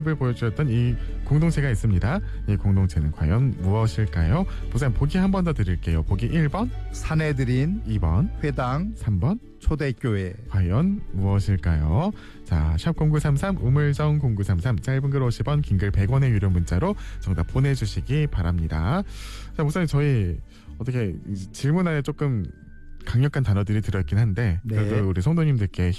을 보여주었던 이 공동체가 있습니다. 이 공동체는 과연 무엇일까요? 우선 보기 한 번 더 드릴게요. 보기 1번, 사내들인 2번, 회당 3번. 초대교회. 과연 무엇일까요? 자, 샵 0933 우물정 0933 짧은 글 50원 긴 글 100원의 유료 문자로 정답 보내주시기 바랍니다. 자, 우선 저희 어떻게 질문 안에 조금 강력한 단어들이 들어있긴 한데 네. 그래도 우리 성도님들께